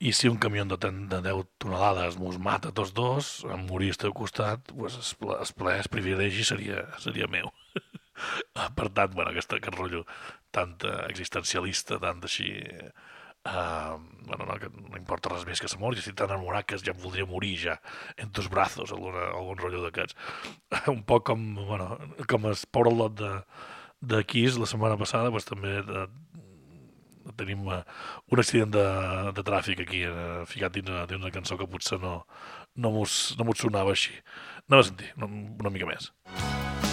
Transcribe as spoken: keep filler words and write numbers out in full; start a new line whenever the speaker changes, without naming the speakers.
i si un camió de, ten- de deu tonelades mos mata tots dos, em morir al teu costat, pues es, ple, es ple, el privilegi seria, seria meu. Ah, per tant, bueno, aquest, aquest rotllo tant eh, existencialista, tant així... Uh, bueno, no, que no importa res més que se mori, estic tan enamorat que ja em voldria morir ja en tus brazos, alguna, algun rotllo d'aquests. Un poc com, bueno, com el pobre lot de, de Kiss la setmana passada, pues, també de, tenim uh, un accident de, de tràfic aquí, uh, ficat dins d'una cançó que potser no, no mos, no mos sonava així. Anem a sentir una, una mica més.